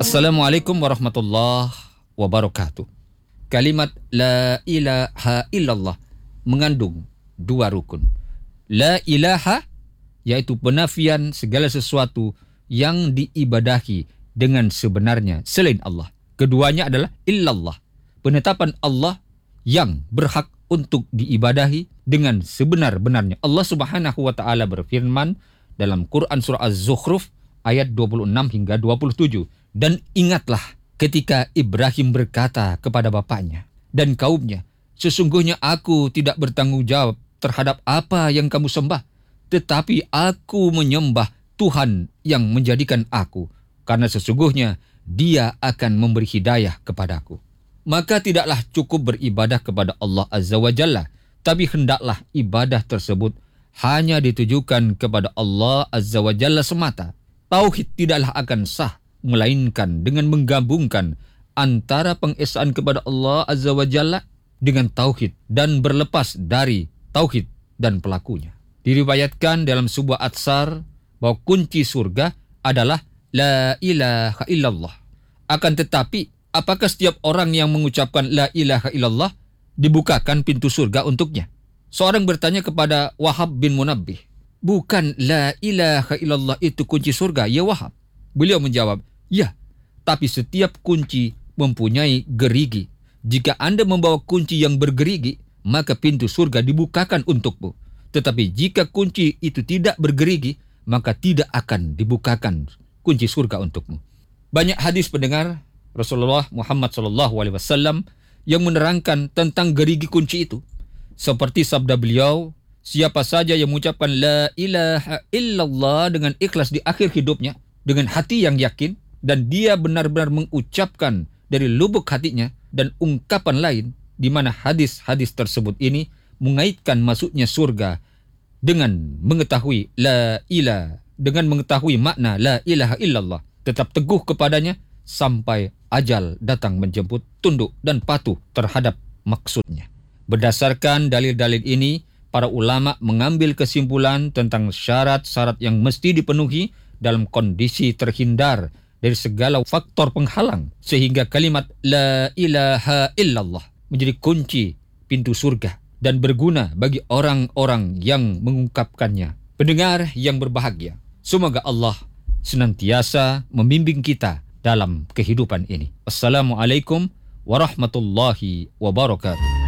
Assalamualaikum warahmatullahi wabarakatuh. Kalimat la ilaha illallah mengandung dua rukun. La ilaha yaitu penafian segala sesuatu yang diibadahi dengan sebenarnya selain Allah. Keduanya adalah illallah, penetapan Allah yang berhak untuk diibadahi dengan sebenar-benarnya. Allah Subhanahu wa taala berfirman dalam Quran surah Az-Zukhruf ayat 26 hingga 27. Dan ingatlah ketika Ibrahim berkata kepada bapaknya dan kaumnya, sesungguhnya aku tidak bertanggung jawab terhadap apa yang kamu sembah, tetapi aku menyembah Tuhan yang menjadikan aku, karena sesungguhnya Dia akan memberi hidayah kepadaku. Maka tidaklah cukup beribadah kepada Allah Azza wa Jalla, tapi hendaklah ibadah tersebut hanya ditujukan kepada Allah Azza wa Jalla semata. Tauhid tidaklah akan sah melainkan dengan menggabungkan antara pengesaan kepada Allah Azza wa Jalla dengan tauhid dan berlepas dari tauhid dan pelakunya. Diriwayatkan dalam sebuah atsar bahwa kunci surga adalah la ilaha illallah. Akan tetapi, apakah setiap orang yang mengucapkan la ilaha illallah dibukakan pintu surga untuknya? Seorang bertanya kepada Wahab bin Munabbih, bukan la ilaha illallah itu kunci surga, ya Wahab? Beliau menjawab, ya, tapi setiap kunci mempunyai gerigi. Jika Anda membawa kunci yang bergerigi, maka pintu surga dibukakan untukmu. Tetapi jika kunci itu tidak bergerigi, maka tidak akan dibukakan kunci surga untukmu. Banyak hadis pendengar Rasulullah Muhammad SAW yang menerangkan tentang gerigi kunci itu. Seperti sabda beliau, siapa saja yang mengucapkan la ilaha illallah dengan ikhlas di akhir hidupnya, dengan hati yang yakin, dan dia benar-benar mengucapkan dari lubuk hatinya, dan ungkapan lain, di mana hadis-hadis tersebut ini mengaitkan masuknya surga dengan mengetahui la ilaha, dengan mengetahui makna la ilaha illallah, tetap teguh kepadanya sampai ajal datang menjemput, tunduk dan patuh terhadap maksudnya. Berdasarkan dalil-dalil ini, para ulama mengambil kesimpulan tentang syarat-syarat yang mesti dipenuhi dalam kondisi terhindar dari segala faktor penghalang, sehingga kalimat la ilaha illallah menjadi kunci pintu surga dan berguna bagi orang-orang yang mengungkapkannya. Pendengar yang berbahagia, semoga Allah senantiasa membimbing kita dalam kehidupan ini. Assalamualaikum warahmatullahi wabarakatuh.